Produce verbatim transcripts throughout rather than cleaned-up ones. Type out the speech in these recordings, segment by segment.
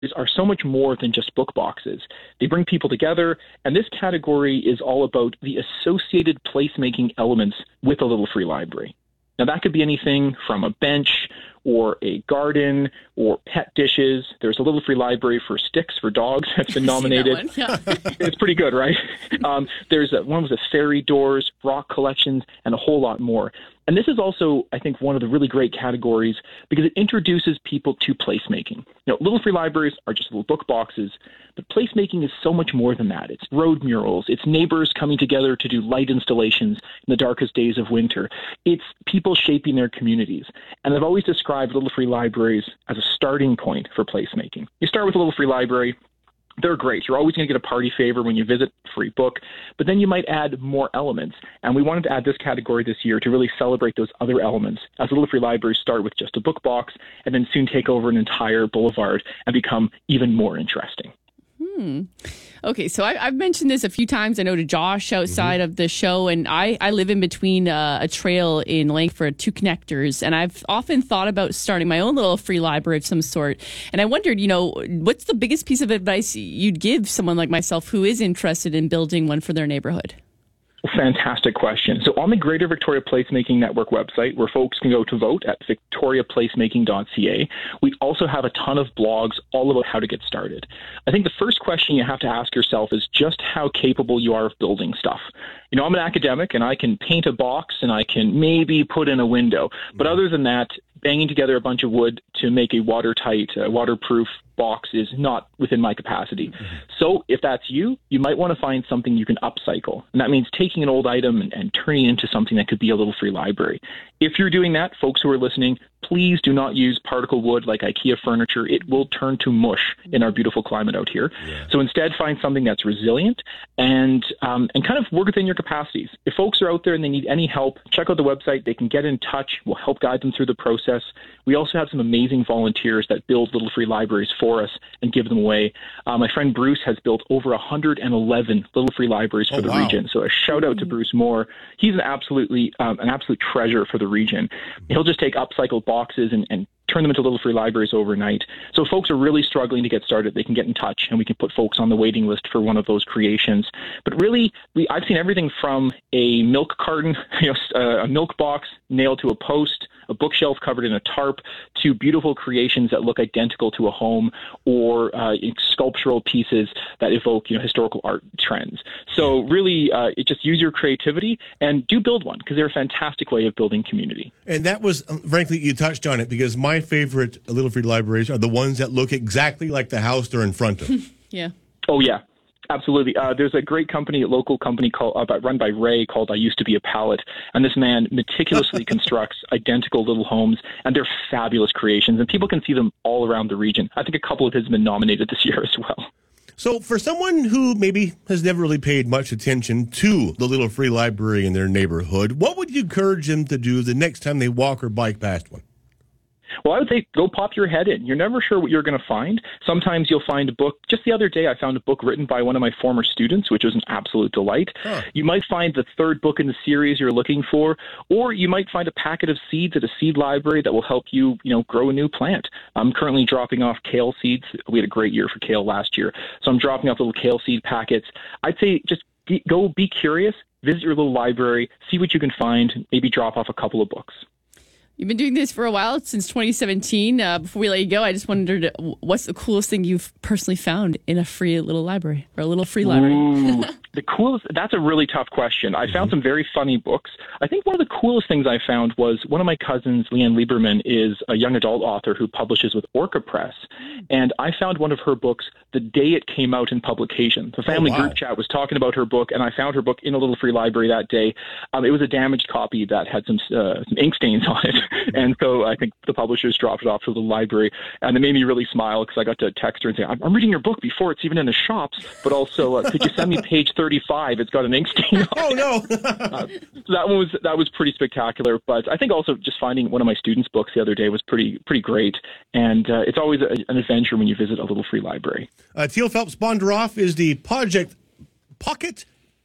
are so much more than just book boxes. They bring people together, and this category is all about the associated placemaking elements with a little free library. Now, that could be anything from a bench or a garden or pet dishes. There's a little free library for sticks for dogs that's been nominated. That yeah. It's pretty good, right? Um, there's a, one with the fairy doors, rock collections, and a whole lot more. And this is also, I think, one of the really great categories because it introduces people to placemaking. You know, little free libraries are just little book boxes, but placemaking is so much more than that. It's road murals. It's neighbors coming together to do light installations in the darkest days of winter. It's people shaping their communities. And I've always described little free libraries as a starting point for placemaking. You start with a little free library. They're great. You're always going to get a party favor when you visit a free book, but then you might add more elements. And we wanted to add this category this year to really celebrate those other elements. As little free libraries start with just a book box and then soon take over an entire boulevard and become even more interesting. Hmm. Okay, so I, I've mentioned this a few times. I know to Josh outside mm-hmm. of the show, and I, I live in between uh, a trail in Langford, two connectors, and I've often thought about starting my own little free library of some sort. And I wondered, you know, what's the biggest piece of advice you'd give someone like myself who is interested in building one for their neighborhood? Fantastic question. So on the Greater Victoria Placemaking Network website, where folks can go to vote at victoria placemaking dot c a, we also have a ton of blogs all about how to get started. I think the first question you have to ask yourself is just how capable you are of building stuff. You know, I'm an academic and I can paint a box and I can maybe put in a window. But other than that, banging together a bunch of wood to make a watertight, uh, waterproof box is not within my capacity. Mm-hmm. So if that's you, you might want to find something you can upcycle. And that means taking an old item and, and turning it into something that could be a little free library. If you're doing that, folks who are listening, please do not use particle wood like IKEA furniture. It will turn to mush in our beautiful climate out here. Yeah. So instead, find something that's resilient and um, and kind of work within your capacities. If folks are out there and they need any help, check out the website. They can get in touch. We'll help guide them through the process. We also have some amazing volunteers that build little free libraries for us and give them away. Uh, my friend Bruce has built over one hundred eleven little free libraries for oh, the wow. region. So a shout out to Bruce Moore. He's an absolutely um, an absolute treasure for the region. He'll just take upcycled boxes and, and turn them into little free libraries overnight. So if folks are really struggling to get started, they can get in touch and we can put folks on the waiting list for one of those creations. But really, we, I've seen everything from a milk carton, you know, uh, a milk box nailed to a post, a bookshelf covered in a tarp, to beautiful creations that look identical to a home, or uh, sculptural pieces that evoke, you know, historical art trends. So really, uh, it just use your creativity and do build one, because they're a fantastic way of building community. And that was, frankly, you touched on it, because my favorite little free libraries are the ones that look exactly like the house they're in front of. Yeah. Oh, yeah. Absolutely. Uh, there's a great company, a local company called, uh, run by Ray called I Used to Be a Pallet. And this man meticulously constructs identical little homes, and they're fabulous creations. And people can see them all around the region. I think a couple of his have been nominated this year as well. So for someone who maybe has never really paid much attention to the little free library in their neighborhood, what would you encourage them to do the next time they walk or bike past one? Well, I would say go pop your head in. You're never sure what you're going to find. Sometimes you'll find a book. Just the other day, I found a book written by one of my former students, which was an absolute delight. Huh. You might find the third book in the series you're looking for, or you might find a packet of seeds at a seed library that will help you, you know, grow a new plant. I'm currently dropping off kale seeds. We had a great year for kale last year, so I'm dropping off little kale seed packets. I'd say just be, go be curious, visit your little library, see what you can find, maybe drop off a couple of books. You've been doing this for a while, since twenty seventeen. Uh, before we let you go, I just wondered, what's the coolest thing you've personally found in a free little library, or a little free library? Ooh, the coolest, that's a really tough question. I found some very funny books. I think one of the coolest things I found was one of my cousins, Leanne Lieberman, is a young adult author who publishes with Orca Press. And I found one of her books the day it came out in publication. The family oh, wow. group chat was talking about her book, and I found her book in a little free library that day. Um, it was a damaged copy that had some, uh, some ink stains on it. And so I think the publishers dropped it off to the library, and it made me really smile because I got to text her and say, I'm, I'm reading your book before it's even in the shops, but also uh, could you send me page thirty-five? It's got an ink stain on oh, it. no. uh, so that one was that was pretty spectacular. But I think also just finding one of my students' books the other day was pretty pretty great. And uh, it's always a, an adventure when you visit a little free library. Uh, Teal Phelps Bondaroff is the Project Pocket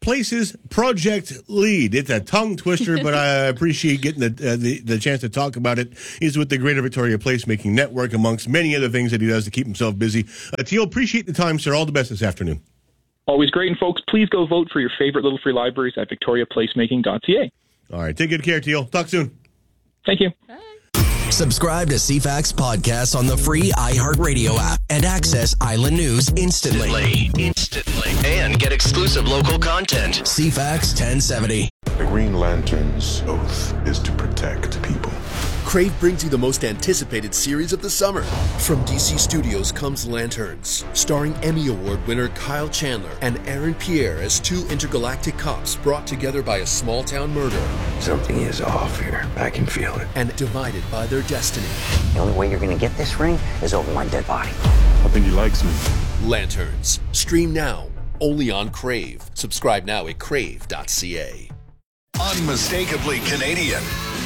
Places Project Lead. It's a tongue twister, but I appreciate getting the, uh, the the chance to talk about it. He's with the Greater Victoria Placemaking Network, amongst many other things that he does to keep himself busy. Uh, Teal, appreciate the time, sir. All the best this afternoon. Always great. And folks, please go vote for your favorite little free libraries at victoria placemaking dot c a. All right. Take good care, Teal. Talk soon. Thank you. Bye. Subscribe to C FAX podcasts on the free iHeartRadio app and access Island News instantly. Instantly. And get exclusive local content. C FAX ten seventy. The Green Lantern's oath is to protect people. Crave brings you the most anticipated series of the summer. From D C Studios comes Lanterns, starring Emmy Award winner Kyle Chandler and Aaron Pierre as two intergalactic cops brought together by a small-town murder. Something is off here. I can feel it. And divided by their destiny. The only way you're going to get this ring is over my dead body. I think he likes me. Lanterns. Stream now. Only on Crave. Subscribe now at crave dot c a. Unmistakably Canadian.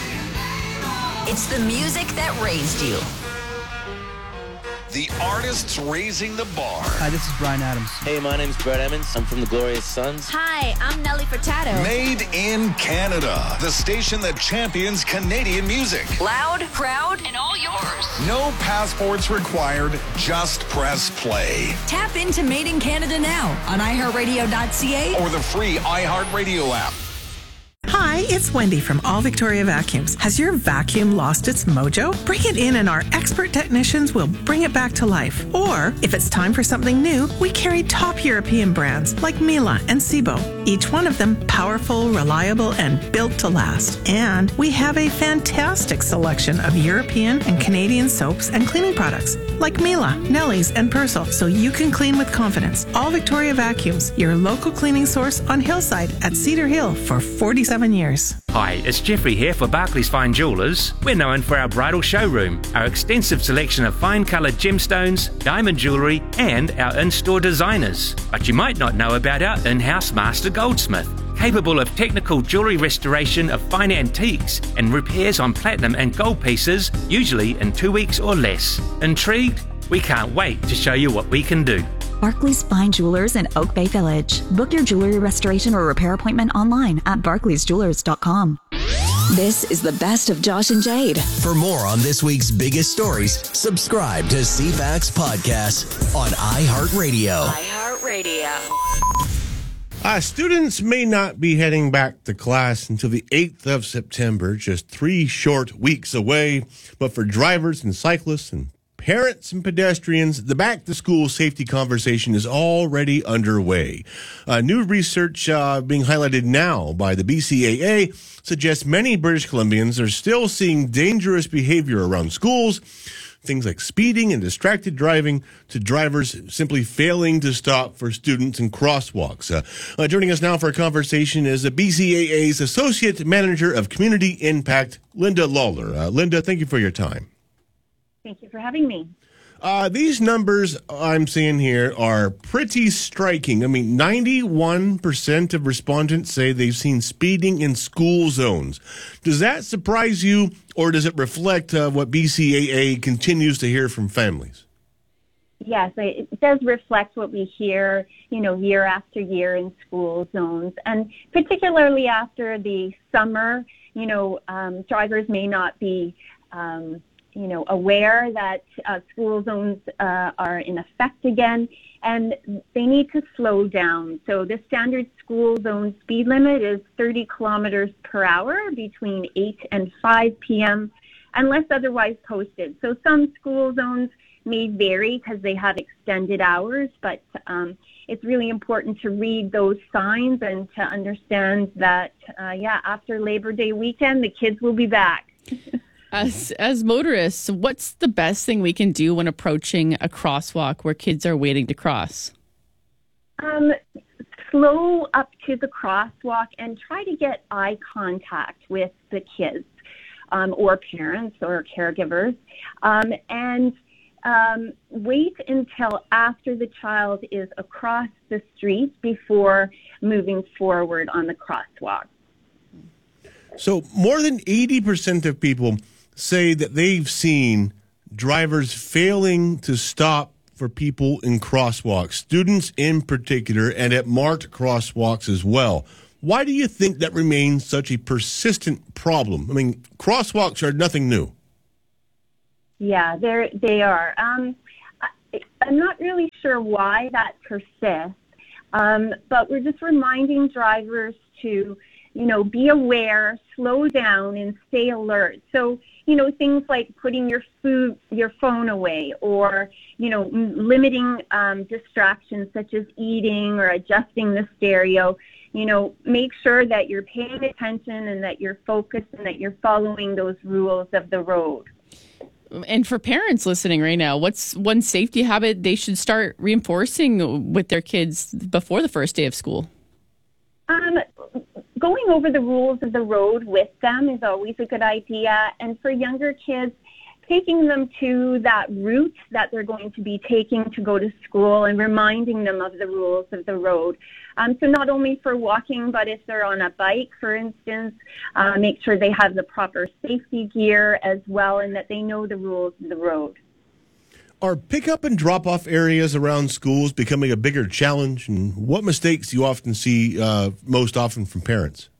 It's the music that raised you. The artists raising the bar. Hi, this is Bryan Adams. Hey, my name's Brett Emmons. I'm from the Glorious Sons. Hi, I'm Nelly Furtado. Made in Canada. The station that champions Canadian music. Loud, proud, and all yours. No passports required. Just press play. Tap into Made in Canada now on i heart radio dot c a or the free iHeartRadio app. Hi, it's Wendy from All Victoria Vacuums. Has your vacuum lost its mojo? Bring it in and our expert technicians will bring it back to life. Or, if it's time for something new, we carry top European brands like Miele and Sebo. Each one of them powerful, reliable, and built to last. And we have a fantastic selection of European and Canadian soaps and cleaning products like Miele, Nelly's, and Persil, so you can clean with confidence. All Victoria Vacuums, your local cleaning source on Hillside at Cedar Hill for forty-seven years. Hi, it's Jeffrey here for Barclays Fine Jewellers. We're known for our bridal showroom, our extensive selection of fine coloured gemstones, diamond jewellery, and our in-store designers. But you might not know about our in-house master goldsmith, capable of technical jewellery restoration of fine antiques and repairs on platinum and gold pieces, usually in two weeks or less. Intrigued? We can't wait to show you what we can do. Barclays Fine Jewelers in Oak Bay Village. Book your jewelry restoration or repair appointment online at barclays jewelers dot com. This is the best of Josh and Jade. For more on this week's biggest stories, subscribe to C FAX Podcast on iHeartRadio. iHeartRadio. Uh, students may not be heading back to class until the eighth of September, just three short weeks away. But for drivers and cyclists and parents and pedestrians, the back-to-school safety conversation is already underway. Uh, new research uh, being highlighted now by the B C A A suggests many British Columbians are still seeing dangerous behavior around schools, things like speeding and distracted driving, to drivers simply failing to stop for students in crosswalks. Uh, uh, joining us now for a conversation is the B C A A's Associate Manager of Community Impact, Linda Lawler. Uh, Linda, thank you for your time. Thank you for having me. Uh, these numbers I'm seeing here are pretty striking. I mean, ninety-one percent of respondents say they've seen speeding in school zones. Does that surprise you, or does it reflect uh, what B C A A continues to hear from families? Yes, it does reflect what we hear, you know, year after year in school zones. And particularly after the summer, you know, um, drivers may not be um you know, aware that uh, school zones uh, are in effect again, and they need to slow down. So the standard school zone speed limit is thirty kilometers per hour between eight and five p.m. unless otherwise posted. So some school zones may vary because they have extended hours, but um, it's really important to read those signs and to understand that, uh, yeah, after Labor Day weekend, the kids will be back. As as motorists, what's the best thing we can do when approaching a crosswalk where kids are waiting to cross? Um, slow up to the crosswalk and try to get eye contact with the kids um, or parents or caregivers, um, and um, wait until after the child is across the street before moving forward on the crosswalk. So more than eighty percent of people say that they've seen drivers failing to stop for people in crosswalks, students in particular, and at marked crosswalks as well. Why do you think that remains such a persistent problem? I mean, crosswalks are nothing new. Yeah, they're, they are. Um, I, I'm not really sure why that persists, um, but we're just reminding drivers to, you know, be aware, slow down, and stay alert. So, you know, things like putting your food, your phone away, or, you know, limiting um, distractions such as eating or adjusting the stereo. You know, make sure that you're paying attention and that you're focused and that you're following those rules of the road. And for parents listening right now, what's one safety habit they should start reinforcing with their kids before the first day of school? Um, going over the rules of the road with them is always a good idea. And for younger kids, taking them to that route that they're going to be taking to go to school and reminding them of the rules of the road. Um, so not only for walking, but if they're on a bike, for instance, uh, make sure they have the proper safety gear as well and that they know the rules of the road. Are pickup and drop-off areas around schools becoming a bigger challenge? And what mistakes do you often see uh, most often from parents?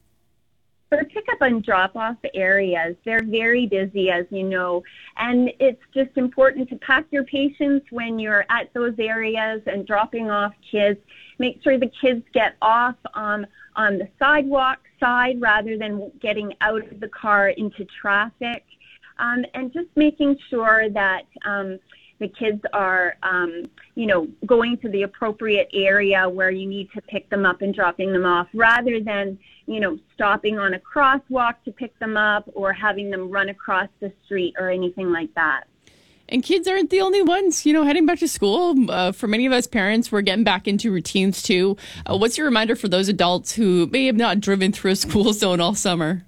For pickup and drop-off areas, they're very busy, as you know, and it's just important to pack your patience when you're at those areas and dropping off kids. Make sure the kids get off um, on the sidewalk side rather than getting out of the car into traffic, um, and just making sure that um, the kids are, um, you know, going to the appropriate area where you need to pick them up and dropping them off rather than, you know, stopping on a crosswalk to pick them up or having them run across the street or anything like that. And kids aren't the only ones, you know, heading back to school. Uh, for many of us parents, we're getting back into routines too. Uh, what's your reminder for those adults who may have not driven through a school zone all summer?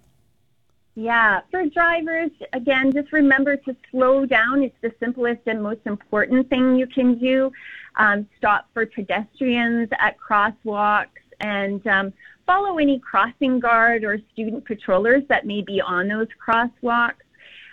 Yeah, for drivers, again, just remember to slow down. It's the simplest and most important thing you can do. Um, stop for pedestrians at crosswalks and um, follow any crossing guard or student patrollers that may be on those crosswalks.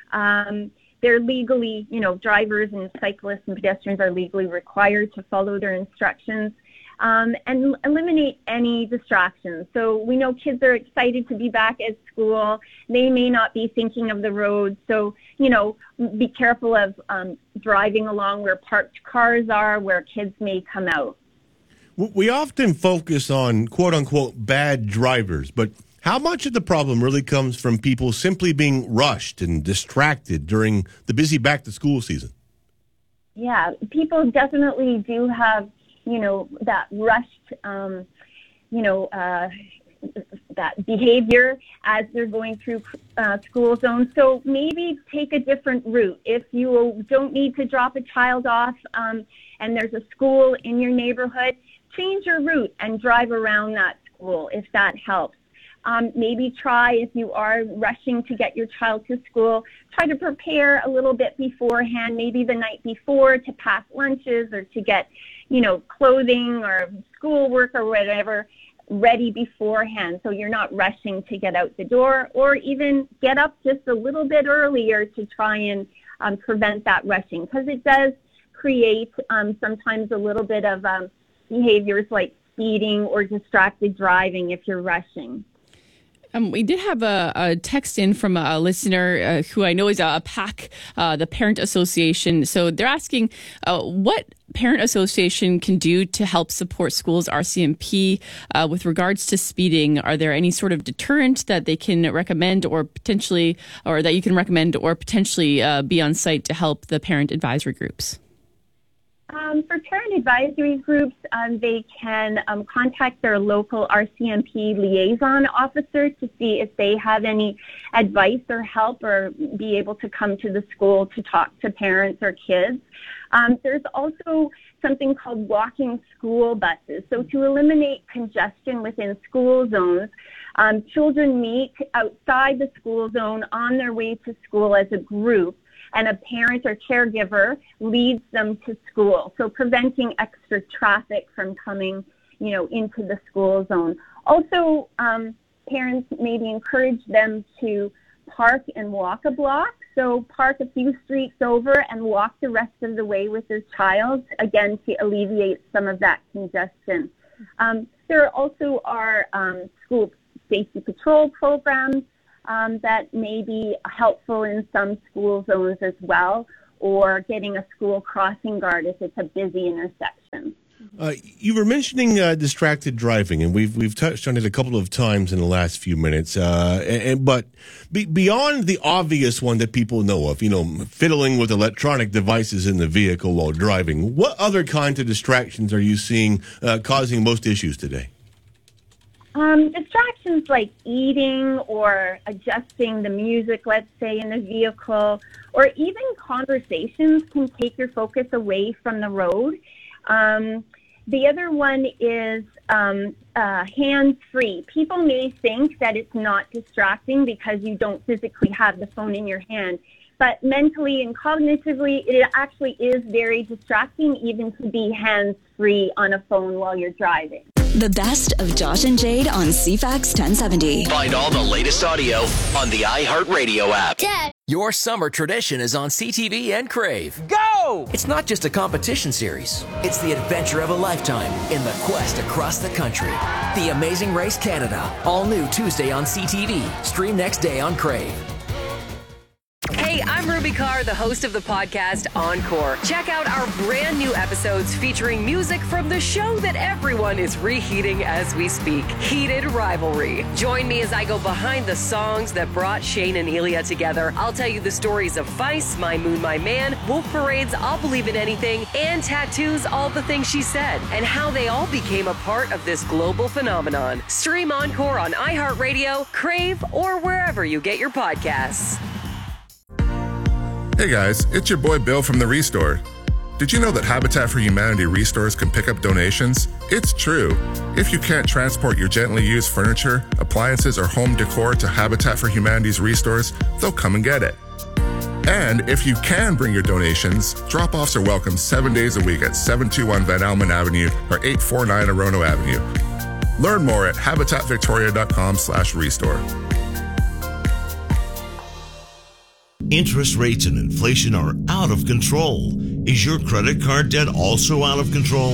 Um, they're legally, you know, drivers and cyclists and pedestrians are legally required to follow their instructions. Um, and eliminate any distractions. So we know kids are excited to be back at school. They may not be thinking of the road. So, you know, be careful of um, driving along where parked cars are, where kids may come out. We often focus on quote-unquote bad drivers, but how much of the problem really comes from people simply being rushed and distracted during the busy back-to-school season? Yeah, people definitely do have you know, that rushed, um, you know, uh, that behavior as they're going through uh, school zones. So maybe take a different route. If you don't need to drop a child off um, and there's a school in your neighborhood, change your route and drive around that school if that helps. Um, maybe try, if you are rushing to get your child to school, try to prepare a little bit beforehand, maybe the night before, to pack lunches or to get, you know, clothing or schoolwork or whatever ready beforehand so you're not rushing to get out the door, or even get up just a little bit earlier to try and um, prevent that rushing, because it does create um, sometimes a little bit of um, behaviors like speeding or distracted driving if you're rushing. Um, we did have a, a text in from a listener uh, who I know is a, a PAC, uh, the Parent Association. So they're asking uh, what Parent Association can do to help support schools' R C M P uh, with regards to speeding. Are there any sort of deterrent that they can recommend or potentially, or that you can recommend or potentially uh, be on site to help the parent advisory groups? Um, for parent advisory groups, um, they can um, contact their local R C M P liaison officer to see if they have any advice or help, or be able to come to the school to talk to parents or kids. Um, there's also something called walking school buses. So to eliminate congestion within school zones, um, children meet outside the school zone on their way to school as a group, and a parent or caregiver leads them to school, so preventing extra traffic from coming, you know, into the school zone. Also, um, parents maybe encourage them to park and walk a block. So park a few streets over and walk the rest of the way with his child, again, to alleviate some of that congestion. Um, there also are um, school safety patrol programs um, that may be helpful in some school zones as well, or getting a school crossing guard if it's a busy intersection. Uh, you were mentioning uh, distracted driving, and we've we've touched on it a couple of times in the last few minutes. Uh, and, but be, beyond the obvious one that people know of, you know, fiddling with electronic devices in the vehicle while driving, what other kinds of distractions are you seeing uh, causing most issues today? Um, distractions like eating or adjusting the music, let's say, in the vehicle, or even conversations can take your focus away from the road. Um, the other one is um, uh, hands-free. People may think that it's not distracting because you don't physically have the phone in your hand, but mentally and cognitively, it actually is very distracting even to be hands-free on a phone while you're driving. The best of Josh and Jade on C FAX ten seventy. Find all the latest audio on the iHeartRadio app. Dad. Your summer tradition is on C T V and Crave. Go! It's not just a competition series. It's the adventure of a lifetime in the quest across the country. The Amazing Race Canada. All new Tuesday on C T V. Stream next day on Crave. Hey, I'm Ruby Carr, the host of the podcast Encore. Check out our brand new episodes featuring music from the show that everyone is reheating as we speak, Heated Rivalry. Join me as I go behind the songs that brought Shane and Elia together. I'll tell you the stories of Vice, My Moon, My Man, Wolf Parade's I'll Believe in Anything, and Tattoo's All the Things She Said, and how they all became a part of this global phenomenon. Stream Encore on iHeartRadio, Crave, or wherever you get your podcasts. Hey guys, it's your boy Bill from The Restore. Did you know that Habitat for Humanity Restores can pick up donations? It's true. If you can't transport your gently used furniture, appliances, or home decor to Habitat for Humanity's Restores, they'll come and get it. And if you can bring your donations, drop-offs are welcome seven days a week at seven two one Van Almen Avenue or eight four nine Orono Avenue. Learn more at habitatvictoria.com slash restore. Interest rates and inflation are out of control. Is your credit card debt also out of control?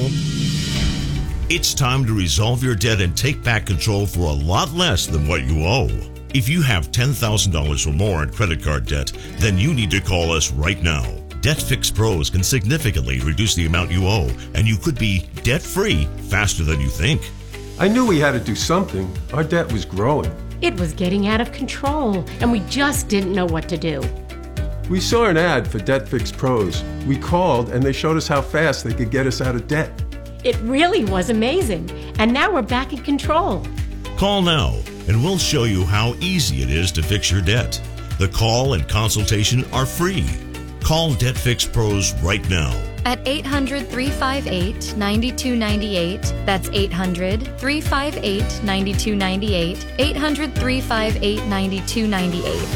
It's time to resolve your debt and take back control for a lot less than what you owe. If you have ten thousand dollars or more in credit card debt, then you need to call us right now. Debt Fix Pros can significantly reduce the amount you owe, and you could be debt-free faster than you think. I knew we had to do something. Our debt was growing. It was getting out of control, and we just didn't know what to do. We saw an ad for Debt Fix Pros. We called, and they showed us how fast they could get us out of debt. It really was amazing, and now we're back in control. Call now, and we'll show you how easy it is to fix your debt. The call and consultation are free. Call Debt Fix Pros right now. At eight hundred, three five eight, nine two nine eight. That's eight hundred, three five eight, nine two nine eight. eight hundred, three five eight, nine two nine eight.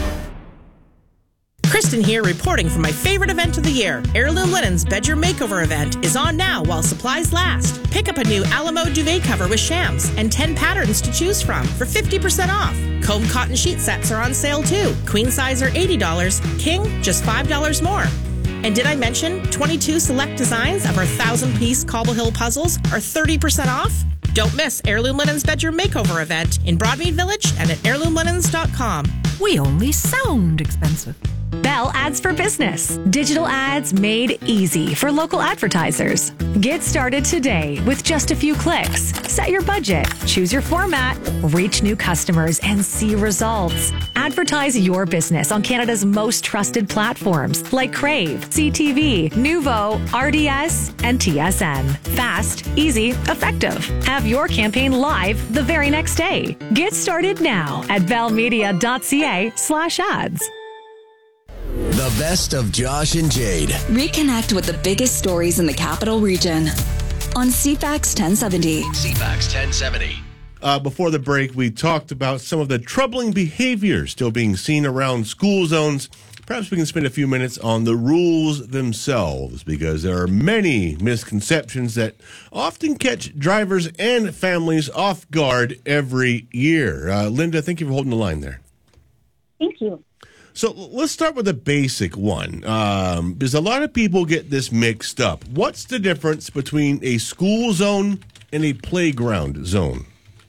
Kristen here, reporting from my favorite event of the year. Heirloom Linens Bedroom Makeover event is on now while supplies last. Pick up a new Alamo duvet cover with shams and ten patterns to choose from for fifty percent off. Comb cotton sheet sets are on sale too. Queen size are eighty dollars, king just five dollars more. And did I mention twenty-two select designs of our thousand-piece Cobble Hill puzzles are thirty percent off? Don't miss Heirloom Linens Bedroom Makeover event in Broadmead Village and at heirloom linens dot com. We only sound expensive. Bell Ads for Business. Digital ads made easy for local advertisers. Get started today with just a few clicks. Set your budget, choose your format, reach new customers, and see results. Advertise your business on Canada's most trusted platforms like Crave, C T V, Nuvo, R D S, and T S N. Fast, easy, effective. Have your campaign live the very next day. Get started now at bellmedia.ca slash ads. The best of Josh and Jade. Reconnect with the biggest stories in the capital region on C FAX ten seventy. C FAX ten seventy. Uh, before the break, we talked about some of the troubling behavior still being seen around school zones. Perhaps we can spend a few minutes on the rules themselves, because there are many misconceptions that often catch drivers and families off guard every year. Uh, Linda, thank you for holding the line there. Thank you. So let's start with a basic one, um, because a lot of people get this mixed up. What's the difference between a school zone and a playground zone?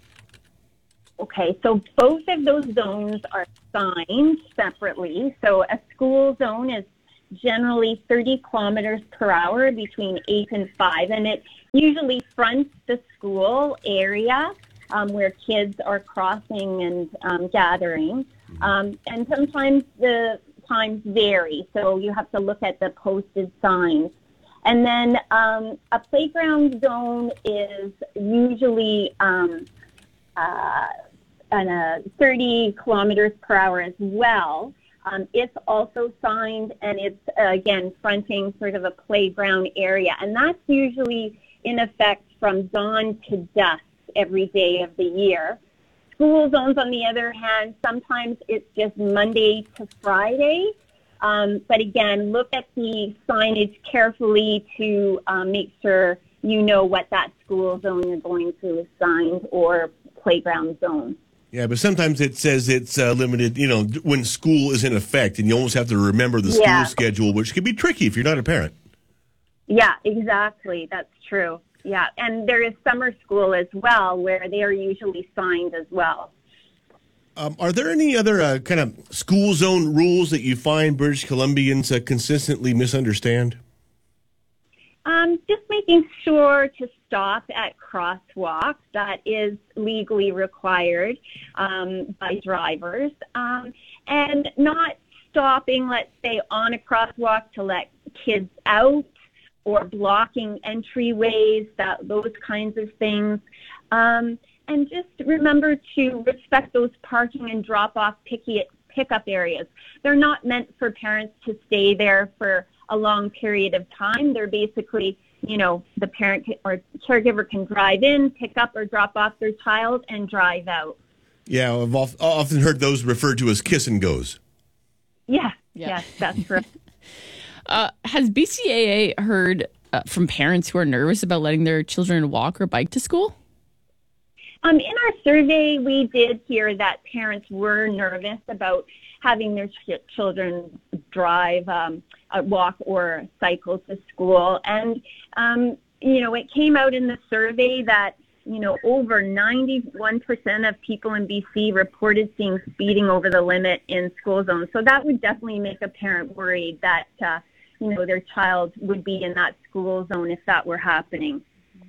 Okay, so both of those zones are signed separately. So a school zone is generally thirty kilometers per hour between eight and five, and it usually fronts the school area um, where kids are crossing and um, gathering. Um, and sometimes the times vary, so you have to look at the posted signs. And then um, a playground zone is usually um, uh, on a thirty kilometers per hour as well. Um, it's also signed, and it's, uh, again, fronting sort of a playground area. And that's usually in effect from dawn to dusk every day of the year. School zones, on the other hand, sometimes it's just Monday to Friday. Um, but again, look at the signage carefully to um, make sure you know what that school zone you're going to is signed or playground zone. Yeah, but sometimes it says it's uh, limited, you know, when school is in effect, and you almost have to remember the school Yeah. schedule, which can be tricky if you're not a parent. Yeah, exactly. That's true. Yeah, and there is summer school as well, where they are usually signed as well. Um, are there any other uh, kind of school zone rules that you find British Columbians uh, consistently misunderstand? Um, just making sure to stop at crosswalks. That is legally required um, by drivers. Um, and not stopping, let's say, on a crosswalk to let kids out, or blocking entryways, that those kinds of things. Um, and just remember to respect those parking and drop-off picky, pickup areas. They're not meant for parents to stay there for a long period of time. They're basically, you know, the parent or caregiver can drive in, pick up or drop off their child, and drive out. Yeah, I've of- often heard those referred to as kiss and goes. Yeah, yes, that's correct. Uh, has B C A A heard uh, from parents who are nervous about letting their children walk or bike to school? Um, in our survey, we did hear that parents were nervous about having their ch- children drive, um, uh, walk, or cycle to school. And, um, you know, it came out in the survey that, you know, over ninety-one percent of people in B C reported seeing speeding over the limit in school zones. So that would definitely make a parent worried that, uh, you know, their child would be in that school zone if that were happening.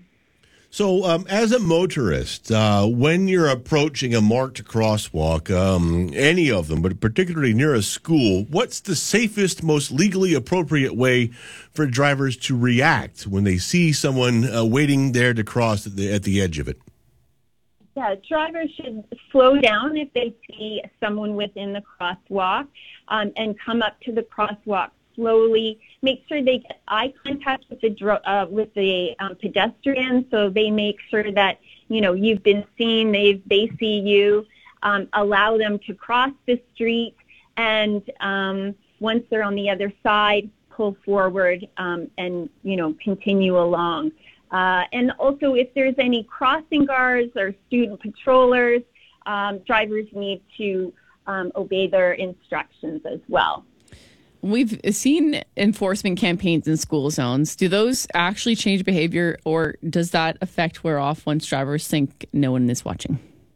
So um, as a motorist, uh, when you're approaching a marked crosswalk, um, any of them, but particularly near a school, what's the safest, most legally appropriate way for drivers to react when they see someone uh, waiting there to cross at the, at the edge of it? Yeah, drivers should slow down if they see someone within the crosswalk um, and come up to the crosswalk slowly. Make sure they get eye contact with the dro- uh, with the um, pedestrian, so they make sure that, you know, you've been seen, they they see you. Um, allow them to cross the street, and um, once they're on the other side, pull forward um, and, you know, continue along. Uh, and also, if there's any crossing guards or student patrollers, um, drivers need to um, obey their instructions as well. We've seen enforcement campaigns in school zones. Do those actually change behavior, or does that affect wear off once drivers think no one is watching?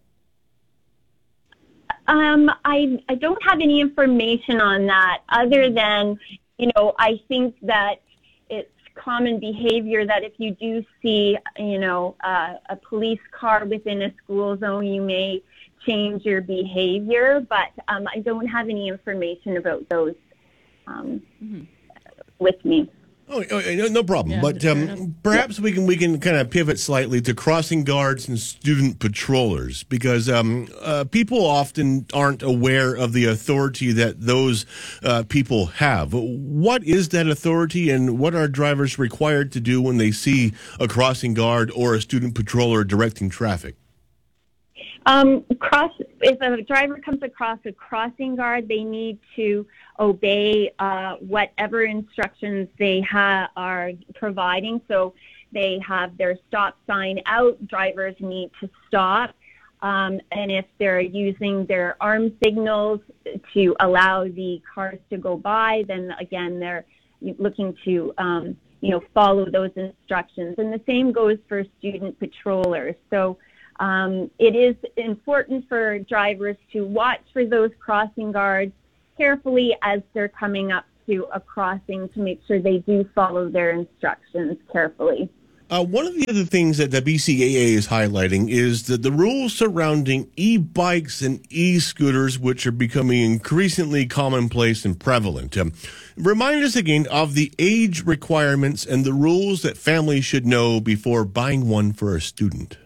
Um, I, I don't have any information on that other than, you know, I think that it's common behavior that if you do see, you know, uh, a police car within a school zone, you may change your behavior, but um, I don't have any information about those um, mm-hmm. with me. Oh, no, no problem. Yeah, but um, perhaps we can we can kind of pivot slightly to crossing guards and student patrollers, because um, uh, people often aren't aware of the authority that those uh, people have. What is that authority, and what are drivers required to do when they see a crossing guard or a student patroller directing traffic? Um, cross. If a driver comes across a crossing guard, they need to obey uh, whatever instructions they ha- are providing. So they have their stop sign out. Drivers need to stop. Um, and if they're using their arm signals to allow the cars to go by, then again, they're looking to, um, you know, follow those instructions. And the same goes for student patrollers. So um, it is important for drivers to watch for those crossing guards carefully as they're coming up to a crossing to make sure they do follow their instructions carefully. Uh, one of the other things that the B C A A is highlighting is that the rules surrounding e-bikes and e-scooters, which are becoming increasingly commonplace and prevalent. Um, remind us again of the age requirements and the rules that families should know before buying one for a student.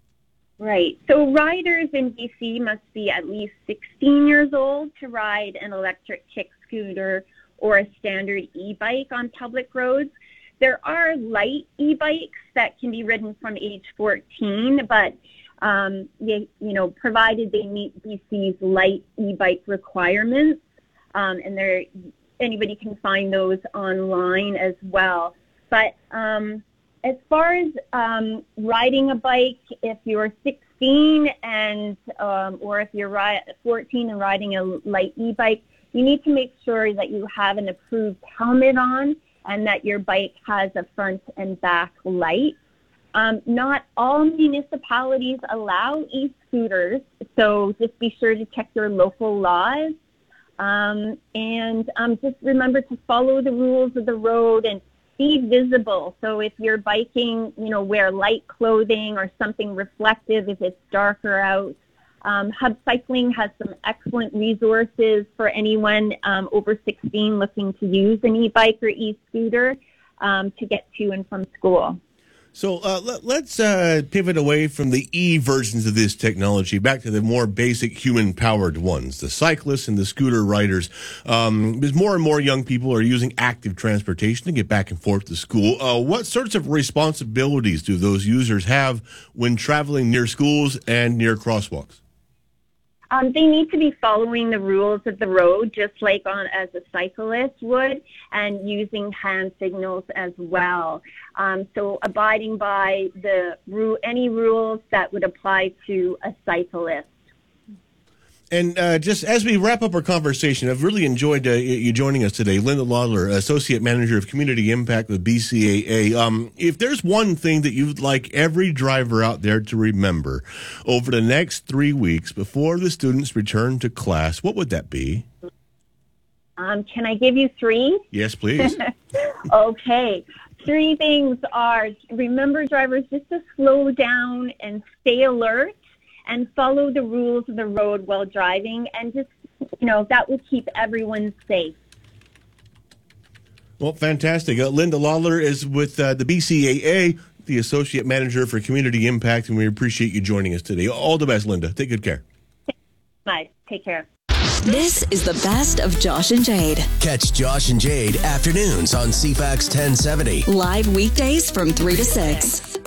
Right. So riders in B C must be at least sixteen years old to ride an electric kick scooter or a standard e-bike on public roads. There are light e-bikes that can be ridden from age fourteen, but um, they, you know, provided they meet B C's light e-bike requirements, um, and there anybody can find those online as well. But um, as far as um, riding a bike, if you're sixteen and um, or if you're ri- fourteen and riding a light e-bike, you need to make sure that you have an approved helmet on and that your bike has a front and back light. Um, not all municipalities allow e-scooters, so just be sure to check your local laws. Um, and um, just remember to follow the rules of the road and be visible. So if you're biking, you know, wear light clothing or something reflective if it's darker out. Um, Hub Cycling has some excellent resources for anyone um, over sixteen looking to use an e-bike or e-scooter um, to get to and from school. So uh, let, let's uh, pivot away from the E versions of this technology back to the more basic human-powered ones, the cyclists and the scooter riders. Um, because more and more young people are using active transportation to get back and forth to school. Uh, what sorts of responsibilities do those users have when traveling near schools and near crosswalks? Um, they need to be following the rules of the road, just like on as a cyclist would, and using hand signals as well. Um, so abiding by the ru- any rules that would apply to a cyclist. And uh, just as we wrap up our conversation, I've really enjoyed uh, you joining us today. Linda Lawler, Associate Manager of Community Impact with B C A A. Um, if there's one thing that you'd like every driver out there to remember over the next three weeks before the students return to class, what would that be? Um, can I give you three? Yes, please. Okay. Three things are, remember, drivers, just to slow down and stay alert and follow the rules of the road while driving, and just, you know, that will keep everyone safe. Well, fantastic. Uh, Linda Lawler is with uh, the B C A A, the Associate Manager for Community Impact, and we appreciate you joining us today. All the best, Linda. Take good care. Bye. Take care. This is the best of Josh and Jade. Catch Josh and Jade afternoons on C FAX ten seventy. Live weekdays from three to six.